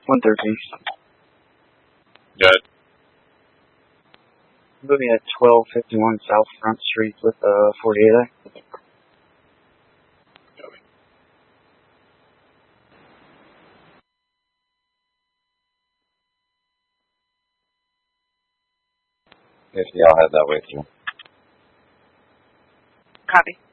113. Good. Moving at 1251 South Front Street with 48A. Copy. If y'all head that way too. Copy.